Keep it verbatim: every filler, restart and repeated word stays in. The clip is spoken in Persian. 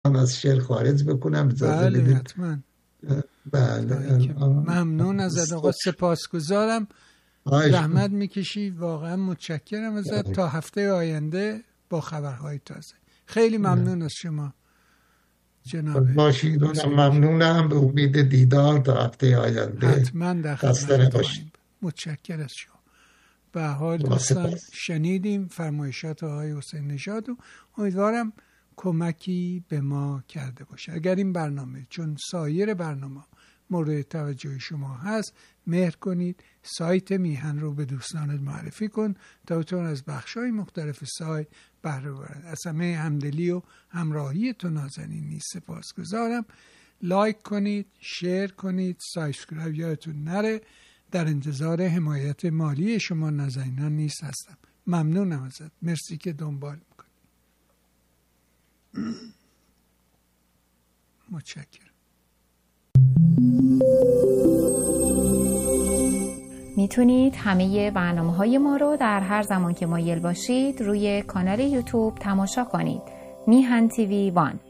میخوام از شعر خارج بکنم. بله حتما. بله ممنون ازت آقا، سپاسگزارم، زحمت میکشی، واقعا متشکرم ازت. تا هفته آینده با خبرهای تازه. خیلی ممنون از شما جناب. باشید، ممنونم، به امید دیدار تا هفته آینده. حتما در خدمت باشید. متشکرم از شما. به حال دوستان شنیدیم فرمایشات آقای حسین نژاد و امیدوارم کمکی به ما کرده باشه. اگر این برنامه چون سایر برنامه مورد توجه شما هست، مهر کنید سایت میهن رو به دوستانت معرفی کن تا بتونن از بخش‌های مختلف سایت بهره ببرن. از همه همدلی و همراهیتون نازنینی سپاسگزارم. لایک کنید، شیر کنید، سابسکرایب یادتون نره. در انتظار حمایت مالی شما نازنینان نیز هستم. ممنونم ازت. مرسی که دنبال میکنید. متشکرم. میتونید همه برنامه‌های ما رو در هر زمان که مایل باشید روی کانال یوتیوب تماشا کنید. میهن تیوی وان.